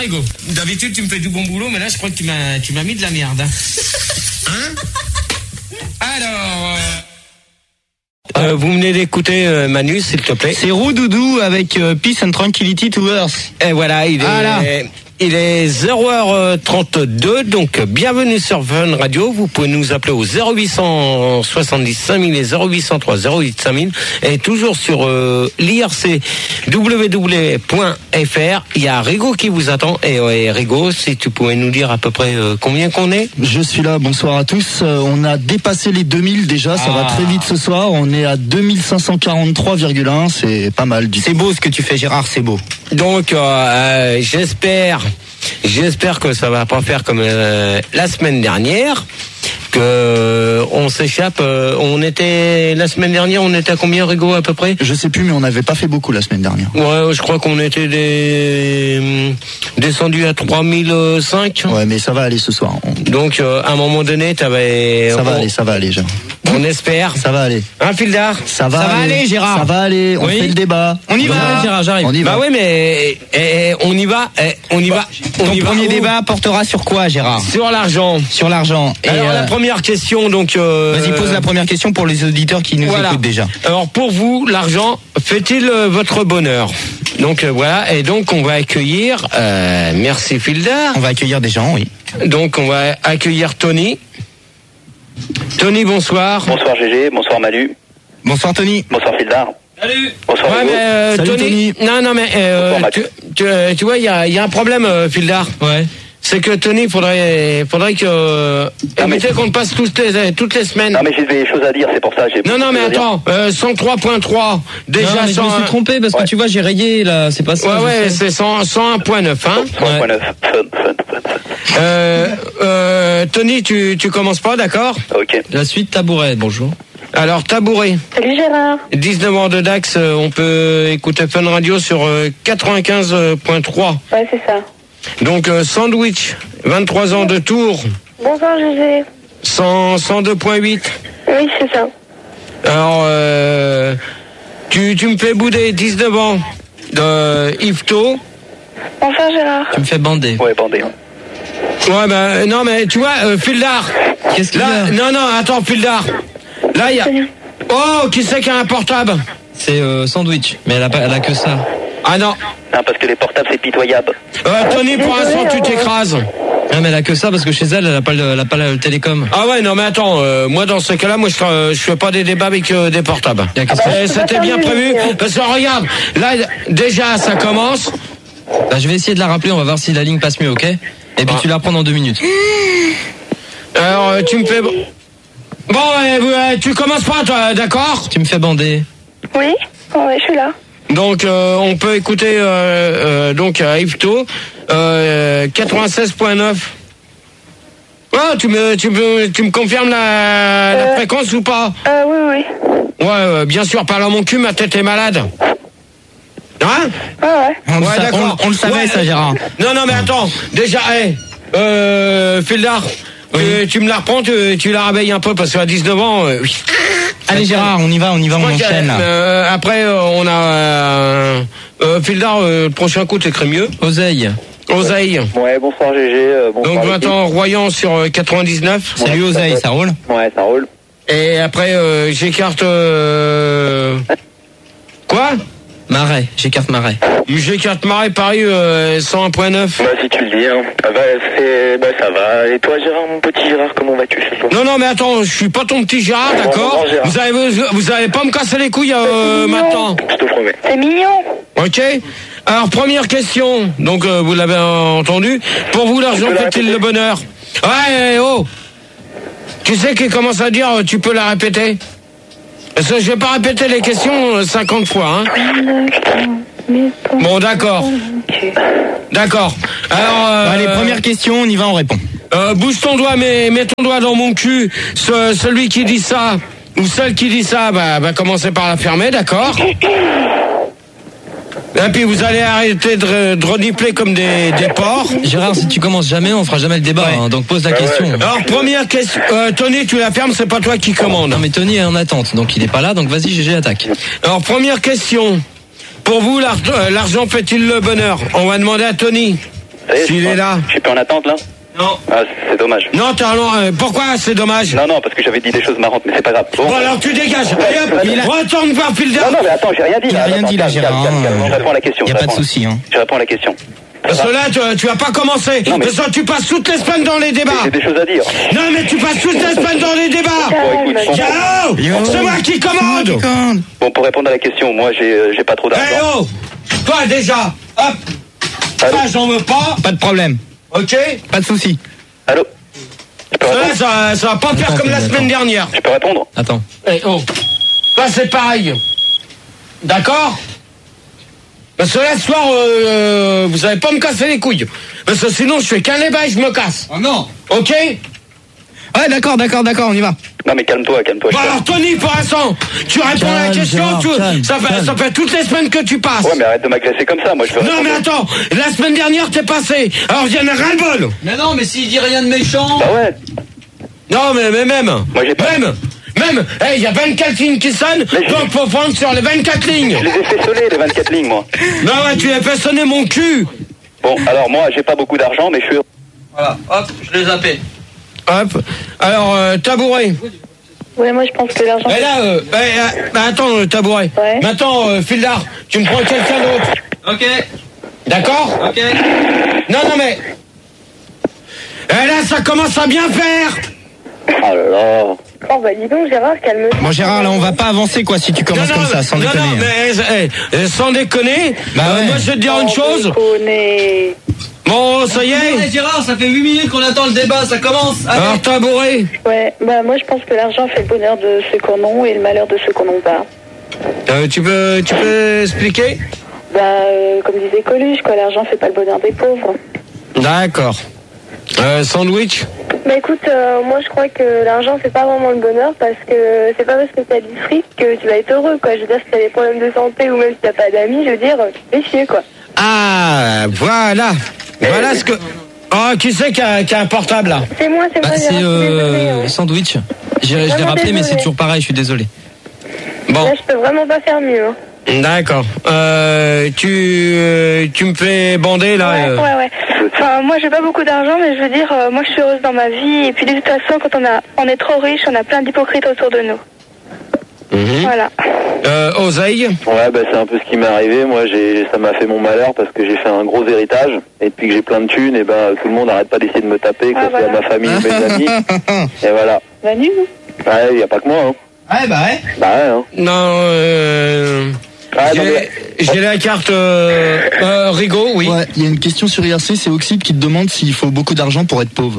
Rigaud. D'habitude, tu me fais du bon boulot, mais là, je crois que tu m'as mis de la merde. Hein? Alors... vous venez d'écouter Manu, s'il te plaît. C'est Roudoudou avec Peace and Tranquility to Earth. Et voilà, il est 0h32, donc bienvenue sur Fun Radio. Vous pouvez nous appeler au 0870 5000 et 0803 08 5000 et toujours sur l'IRC.www.fr. Il y a Rigaud qui vous attend. Et Rigaud, si tu pouvais nous dire à peu près combien qu'on est. Je suis là, bonsoir à tous. On a dépassé les 2000 déjà, ça va très vite ce soir. On est à 2543,1, c'est pas mal du tout. C'est beau ce que tu fais, Gérard, c'est beau. Donc j'espère que ça va pas faire comme la semaine dernière, que on s'échappe. La semaine dernière, on était à combien, Rigaud, à peu près? Je sais plus, mais on n'avait pas fait beaucoup la semaine dernière. Ouais, je crois qu'on était descendu à 3005. Ouais, mais ça va aller ce soir. Donc à un moment donné, t'avais. Ça va aller, Gérard. On espère. Ça va aller. Hein, Fildar? Ça va aller, Gérard. Ça va aller. On fait le débat. On y va, Gérard, j'arrive. Bah oui, mais on y va. Ton premier débat portera sur quoi, Gérard? Sur l'argent. Sur l'argent. Alors la première question, donc. Vas-y, pose la première question pour les auditeurs qui nous écoutent déjà. Alors pour vous, l'argent fait-il votre bonheur? Donc voilà, et donc on va accueillir. Merci Fildar. On va accueillir des gens, oui. Donc on va accueillir Tony. Tony, bonsoir. Bonsoir GG, bonsoir Manu. Bonsoir Tony. Bonsoir Fildar. Salut. Bonsoir Salut Tony. Non mais tu vois, il y a un problème, Fildar. Ouais. C'est que Tony, faudrait que éviter qu'on le passe toutes les semaines. Non mais j'ai des choses à dire, c'est pour ça. Non mais attends, 103.3. Déjà, non, mais je me suis trompé parce que tu vois, j'ai rayé là, c'est pas ça. Ouais, c'est 101.9, hein. 101.9. Tony, tu commences pas, d'accord? Ok. La suite Tabouret, bonjour. Alors, Tabouret. Salut Gérard. 19 ans de Dax, on peut écouter Fun Radio sur 95.3. Ouais, c'est ça. Donc, Sandwich, 23 ans de Tours. Bonsoir Gégé. 102.8. Oui, c'est ça. Alors, tu me fais bouder 19 ans de Yvetot. Bonsoir Gérard. Tu me fais bander. Ouais, bandé. Ouais, ben, non, mais tu vois, Fildar. Qu'est-ce qu'il y a? Non, attends, Fildar. Là, il y a. Oh, qui c'est qui a un portable? C'est Sandwich, mais elle a que ça. Ah non. Non, parce que les portables, c'est pitoyable. Tony, pour l'instant, tu t'écrases. Non, mais elle a que ça parce que chez elle a pas le télécom. Ah ouais, non, mais attends, moi, dans ce cas-là, je fais pas des débats avec des portables. C'était bien prévu. Parce que regarde, là, déjà, ça commence. Bah, je vais essayer de la rappeler, on va voir si la ligne passe mieux, ok? Et puis tu la reprends dans 2 minutes. Alors, tu me fais... Bon, tu commences pas, toi, d'accord? Tu me fais bander. Oui, ouais, je suis là. Donc, on peut écouter donc à Yvetot 96.9. Oh, tu me confirmes la fréquence ou pas? Oui. Ouais, bien sûr, parle à mon cul, ma tête est malade. Hein? Ouais. On le savait, ça, Gérard. Non, mais attends, déjà, Fildar, tu me la reprends, tu la réveilles un peu, parce qu'à 19 ans... Allez Gérard, on y va, on enchaîne. Après, on a... Fildar, le prochain coup, t'écris mieux. Oseille. Ouais, bonsoir GG. Bonsoir. Donc maintenant, Royan sur 99. Salut Oseille, ça roule? Ouais, ça roule. Et après, j'écarte... Quoi? Marais, j'écarte Marais. J'écarte Marais, Paris 101.9. Bah, si tu le dis, hein. Ça va. Et toi, Gérard, mon petit Gérard, comment vas-tu ce soir? Non, mais attends, je suis pas ton petit Gérard, d'accord? Vous allez pas me casser les couilles maintenant. Je te promets. C'est mignon. Ok. Alors, première question. Donc, vous l'avez entendu. Pour vous, l'argent fait-il le bonheur? Ouais, oh. Tu sais qu'il commence à dire, tu peux la répéter? Parce que je vais pas répéter les questions 50 fois, hein. Bon, d'accord. Alors, Allez, première question, on y va, on répond. Bouge ton doigt, mets ton doigt dans mon cul. Celui qui dit ça, ou celle qui dit ça, va commencer par la fermer, d'accord? Et puis vous allez arrêter de renifler comme des porcs. Gérard, si tu commences jamais, on fera jamais le débat, hein, donc pose la question. Alors, première question. Tony, tu la fermes, c'est pas toi qui commande. Non, mais Tony est en attente, donc il est pas là, donc vas-y, GG, attaque. Alors, première question. Pour vous, l'argent fait-il le bonheur? On va demander à Tony. Ça y est, S'il est là. Je suis plus en attente là. Non. Ah, c'est dommage. Non, pourquoi c'est dommage? Non, parce que j'avais dit des choses marrantes, mais c'est pas grave. Bon, alors tu dégages. Allez hop, retourne voir Fielder. Non, mais attends, j'ai rien dit. Il a rien dit là, Gérard. Je réponds à la question. Y a pas de souci, hein. Je réponds à la question. Parce que là, tu vas pas commencer. Non, mais- Parce que tu passes toutes les semaines dans les débats. J'ai des choses à dire. Non, mais tu passes toutes les semaines dans les débats. Bon, écoute, Ciao. C'est moi qui commande. bon, pour répondre à la question, moi j'ai pas trop Eh d'argent. oh. Toi déjà. Hop. Allô Ça, j'en veux pas. Pas de problème. Ok. Pas de souci. Allô Je peux répondre Ça va pas faire comme la semaine dernière. Je peux répondre Attends. Eh oh. Là, c'est pareil. D'accord? Parce que là, ce soir, vous allez pas me casser les couilles. Parce que sinon, je fais qu'un débat et je me casse. Oh non. Ok? Ouais, d'accord, on y va. Non, mais calme-toi. Bon, alors, Tony, pour l'instant, tu réponds à la Calme, question. Gérard, Ça fait toutes les semaines que tu passes. Ouais, mais arrête de m'agresser comme ça, moi je veux Non, répondre. mais attends. La semaine dernière, t'es passé. Alors, j'en ai ras-le-bol. Mais non, mais s'il dit rien de méchant. Bah ouais. Non, mais même. Moi, j'ai pas- Même. Il y a 24 lignes qui sonnent. Mais Donc, faut prendre sur les 24 lignes. Je les ai fait sonner, les 24 lignes, moi. Non, ouais, tu as fait sonner mon cul. Bon, alors moi, j'ai pas beaucoup d'argent, mais je suis... Voilà, hop, je l'ai zappé. Hop. Alors, tabouret. Ouais, moi je pense que l'argent. Et là, attends, tabouret. Ouais. Maintenant, Fildar, tu me prends quelqu'un d'autre. Ok, D'accord? ok. Non, mais. Et là, ça commence à bien faire. Oh là là. Oh bah dis donc Gérard, calme-toi. Bon, Gérard, là, on va pas avancer, quoi, si tu commences comme ça, sans déconner. Non, mais sans déconner. Bah ouais. Moi, je vais te dire une chose. Déconner. Bon, ça y est. Gérard, ça fait 8 minutes qu'on attend le débat, ça commence. Alors, tabouret. Ouais, bah moi je pense que l'argent fait le bonheur de ceux qu'on a et le malheur de ceux qu'on n'a pas. Tu peux expliquer? Bah comme disait Coluche, quoi, l'argent fait pas le bonheur des pauvres. D'accord. Sandwich. Bah écoute, moi je crois que l'argent fait pas vraiment le bonheur parce que c'est pas parce que t'as du fric que tu vas être heureux, quoi. Je veux dire, si t'as des problèmes de santé ou même si t'as pas d'amis, je veux dire, tu fais chier, quoi. Ah, voilà. Voilà ce que. Oh, qui c'est qui a un portable là? C'est moi, Bah, Gérard, c'est je suis désolée, hein. Sandwich. Je l'ai Vraiment rappelé, mais c'est désolée. toujours pareil, je suis désolé. Bon, Là, je peux vraiment pas faire mieux. Hein. d'accord. Tu me fais bander là. Ouais. Enfin, moi, j'ai pas beaucoup d'argent, mais je veux dire, moi, je suis heureuse dans ma vie. Et puis, de toute façon, quand on est trop riche, on a plein d'hypocrites autour de nous. Mhm. Voilà. Oseille. Ouais, bah c'est un peu ce qui m'est arrivé. Moi, ça m'a fait mon malheur parce que j'ai fait un gros héritage. Et depuis que j'ai plein de thunes, et ben tout le monde arrête pas d'essayer de me taper, que Ah, ce soit voilà. ma famille ou mes amis. Et voilà. Bah, nul. Ouais, y a pas que moi, hein. Ouais, bah ouais. Bah ouais, hein. Non, Ah, non, mais- j'ai la carte Rigaud, oui. Ouais, il y a une question sur IRC, c'est Oxyde qui te demande s'il faut beaucoup d'argent pour être pauvre.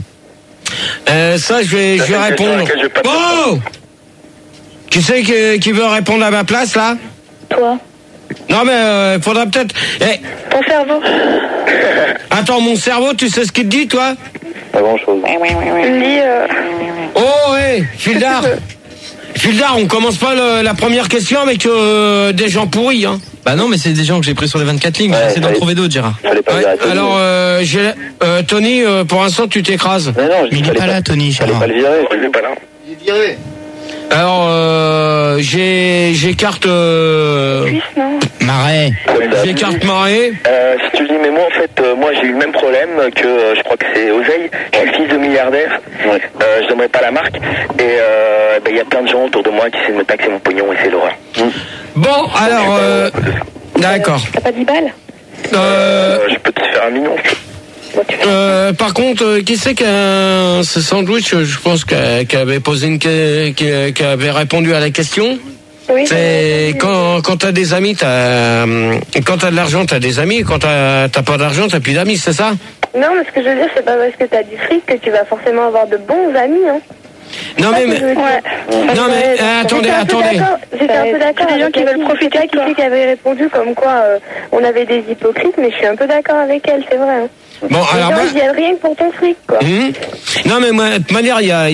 Ça, je vais c'est une question à répondre. laquelle je vais pas te Oh! Qui c'est qui veut répondre à ma place là? Toi. Non, mais faudra peut-être. Eh, Ton cerveau. attends, mon cerveau, tu sais ce qu'il te dit, toi? Pas grand chose. Il me dit, Oh, hé, Fildar. Fildar, on commence pas la première question avec des gens pourris, hein. Bah non, mais c'est des gens que j'ai pris sur les 24 lignes, Ouais, j'essaie d'en fallait- trouver d'autres, Gérard. Fallait pas Ouais, dire à Tony. alors, Tony, pour l'instant, tu t'écrases. Mais non, je dis Il est fallait pas là, Tony, Fallait Gérard. pas le virer. Il est pas là. Alors, j'ai carte. Suisse, non? Marais. J'ai carte marée. Si tu le dis, mais moi en fait, moi j'ai eu le même problème que je crois que c'est Oseille. Je suis le fils de milliardaire. Je n'aimerais pas la marque. Et il y a plein de gens autour de moi qui essaient de me taxer mon pognon et c'est l'horreur. Bon, alors, d'accord. T'as pas 10 balles? Je peux te faire un million. Bon, tu fais. Par contre, qui c'est ce sandwich, je pense qui avait posé qui avait répondu à la question. Oui. C'est quand t'as des amis, quand t'as de l'argent, t'as des amis. Quand t'as pas d'argent, t'as plus d'amis, c'est ça? Non, mais ce que je veux dire, c'est pas parce que t'as du fric que tu vas forcément avoir de bons amis, hein. Non mais, Ouais. non mais attendez. J'étais un peu d'accord. Des gens qui veulent profiter, qui avait répondu comme quoi on avait des hypocrites, mais je suis un peu d'accord avec elle, c'est vrai. Hein. Bon Les alors gens, moi, ils viennent rien que pour ton fric, quoi. Non mais moi, de toute manière, il y a